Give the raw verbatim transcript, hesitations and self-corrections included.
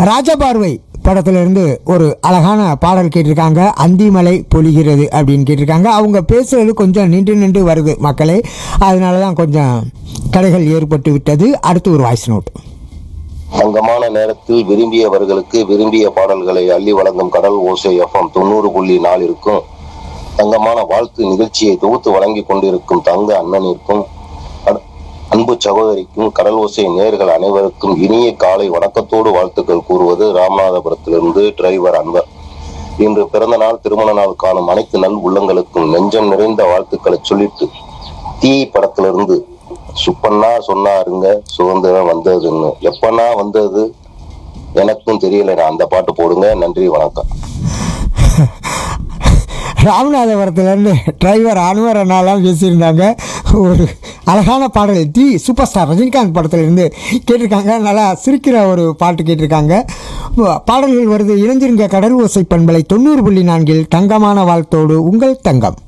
ராஜபார்வை படத்திலிருந்து ஒரு அழகான பாடல் கேட்டிருக்காங்க. அந்திமலை பொழிகிறது அப்படின்னு கேட்டிருக்காங்க. அவங்க பேசுறது கொஞ்சம் நின்று நின்று வருது மக்களே, அதனால தான் கொஞ்சம் தடைகள் ஏற்பட்டு விட்டது. அடுத்து ஒரு வாய்ஸ் நோட். தங்கமான நேரத்தில் விரும்பியவர்களுக்கு விரும்பிய பாடல்களை அள்ளி வழங்கும் கடல் ஓசை எஃப்எம் தொண்ணூறு புள்ளி நாலிற்கும் தங்கமான வாழ்த்து நிகழ்ச்சியை தொகுத்து வழங்கி கொண்டிருக்கும் தங்க அண்ணனிற்கும் அன்பு சகோதரிக்கும் கடல் ஓசை நேயர்கள் அனைவருக்கும் இனிய காலை வணக்கத்தோடு வாழ்த்துக்கள் கூறுவது ராமநாதபுரத்திலிருந்து டிரைவர் அன்பர். இன்று பிறந்த நாள் திருமண நாள் காணும் அனைத்து நல் உள்ளங்களுக்கும் நெஞ்சம் நிறைந்த வாழ்த்துக்களை சொல்லிட்டு தீ படத்திலிருந்து சுப்பண்ணா சொன்னாருங்க சுதந்திரம் வந்ததுன்னு எப்பண்ணா வந்தது எனக்கும் தெரியல, அந்த பாட்டு போடுங்க. நன்றி, வணக்கம். ராமநாதபுரத்துலேருந்து டிரைவர் அனுவர் அண்ணாலாம் பேசியிருந்தாங்க. ஒரு அழகான பாடல் தி சூப்பர் ஸ்டார் ரஜினிகாந்த் படத்திலிருந்து கேட்டிருக்காங்க. நல்லா சிரிக்கிற ஒரு பாட்டு கேட்டிருக்காங்க. பாடல்கள் வருது. இணைஞ்சிருங்க கடல் ஓசை பண்பலை தொண்ணூறு புள்ளி நான்கில் தங்கமான வாழ்த்தோடு உங்கள் தங்கம்.